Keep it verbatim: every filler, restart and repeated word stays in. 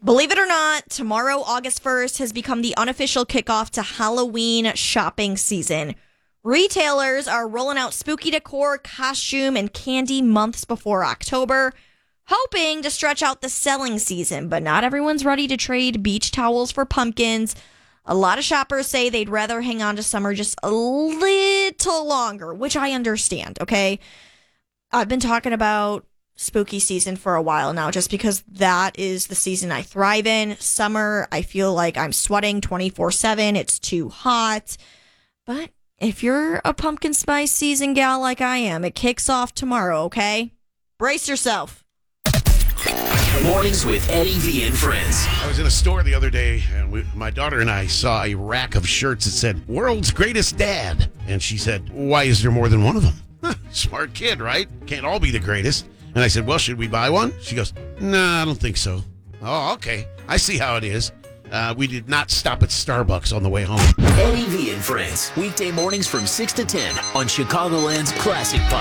Believe it or not, tomorrow, August first, has become the unofficial kickoff to Halloween shopping season. Retailers are rolling out spooky decor, costume, and candy months before October, hoping to stretch out the selling season, but not everyone's ready to trade beach towels for pumpkins. A lot of shoppers say they'd rather hang on to summer just a little longer, which I understand, okay? I've been talking about spooky season for a while now, just because that is the season I thrive in. Summer, I feel like I'm sweating twenty-four seven. It's too hot. But if you're a pumpkin spice season gal like I am, it kicks off tomorrow, okay? Brace yourself. Mornings with Eddie V and Friends. I was in a store the other day, and we, my daughter and I saw a rack of shirts that said, "World's Greatest Dad." And she said, "Why is there more than one of them?" Huh, smart kid, right? Can't all be the greatest. And I said, "Well, should we buy one?" She goes, "Nah, I don't think so." Oh, okay. I see how it is. Uh, we did not stop at Starbucks on the way home. Eddie V and Friends. Weekday mornings from six to ten on Chicagoland's Classic Pop.